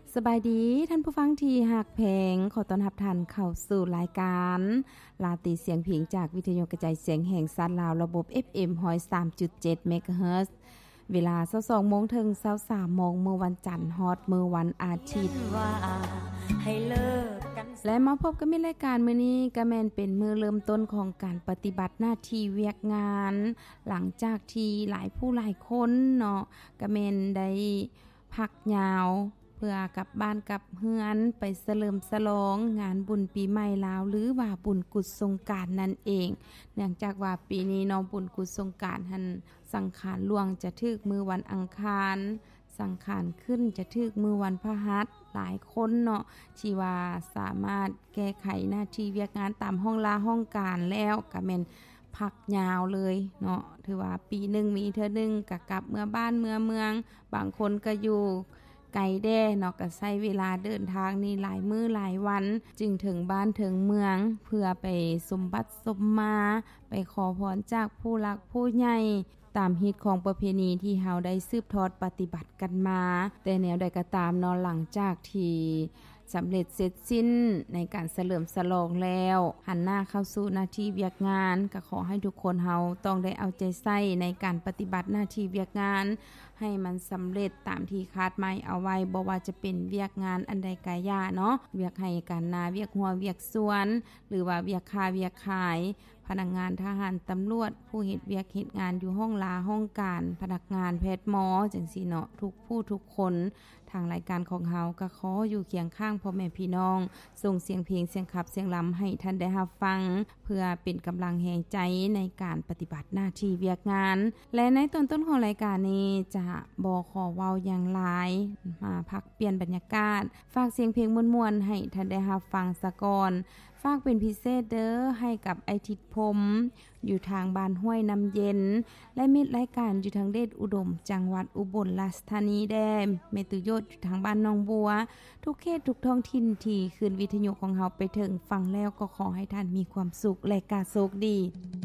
สบายดีท่านผู้ฟังที่หักแพงขอต้อนรับท่านเข้าสู่รายการลาตีเสียงผิงจากวิทยุกระจายเสียงแห่งชาติลาวระบบ FM 103.7 เมกะเฮิรตซ์เวลา 22:00 นถึง 23:00 นมื้อวันจันทร์ฮอดมื้อวันอาทิตย์ให้เลิกกันและมาพบกับมีรายการมื้อนี้ก็แม่นเป็นมื้อเริ่มต้นของการปฏิบัติหน้าที่เวียกงานหลังจากที่หลายผู้หลายคนเนาะก็แม่นได้พักยาวเพื่อกลับบ้านกลับเฮือนไปเฉลิมฉลองงานบุญปีใหม่ลาวหรือว่าบุญกุศลสงกรานต์นั่นเองเนื่องจากว่าปีนี้เนาะบุญกุศลสงกรานต์หันสังขารล่วงจะถึกมื้อวันอังคารสังขารขึ้นจะถึกมื้อวันพฤหัสหลายคนเนาะที่ว่าสามารถแก้ไขหน้าที่เวียกงานตามห้องลาห้องการแล้วก็แม่นพักยาวเลยเนาะถือว่าปีนึงมีเทื่อนึงก็กลับเมื่อบ้านเมื่อเมืองบางคนก็อยู่ไกลแด้เนาะก็ใช้เวลาเดินทางนี่หลายมื้อหลายวันจึงถึงบ้านถึงเมืองเพื่อไปสมบัติสมมาไปขอพรจากผู้หลักผู้ใหญ่ตามฮิตของประเพณีที่เฮาได้สืบทอดปฏิบัติกันมาแต่แนวใดก็ตามเนาะหลังจากที่สำเร็จเสร็จสิ้นในการเฉลิมฉลองแล้วหันหน้าเข้าสู่หน้าที่เวียกงานก็ขอให้ทุกคนเฮาต้องได้เอาใจใส่ในการปฏิบัติหน้าที่เวียกงานให้มันสำเร็จตามที่คาดหมายเอาไว้บ่ว่าจะเป็นเวียกงานอันใดก็อย่าเนาะเวียกให้การนาเวียกหัวเวียกสวนหรือว่าเวียกค้าเวียกขายพนักงานทหารตำรวจผู้เฮ็ดเวียกเฮ็ดงานอยู่ห้องลาห้องการพนักงานแพทย์หมอจังซี่เนาะทุกผู้ทุกคนทางรายการของเฮาก็ขออยู่เคียงข้างพ่อแม่พี่น้องส่งเสียงเพลงเสียงขับเสียงลําให้ท่านได้รับฟังเพื่อเป็นกำลังแห่งใจในการปฏิบัติหน้าที่เวียกงานและในตอนต้นของรายการนี้จะบ่ขอเว้าอย่างหลายมาพักเปลี่ยนบรรยากาศฝากเสียงเพลงม่วนๆให้ท่านได้รับฟังซะก่อนฝากเป็นพิเศษเด้อให้กับไอทิดพมอยู่ทางบ้านห้วยน้ำเย็นและมิตรรายการอยู่ทางเดชอุดมจังหวัดอุบลราชธานีแดมเมตุยศอยู่ทางบ้านหนองบัวทุกเขตทุกท้องถิ่นที่คืนวิทยุของเฮาไปถึงฟังแล้วก็ขอให้ท่านมีความสุขและกาโชคดี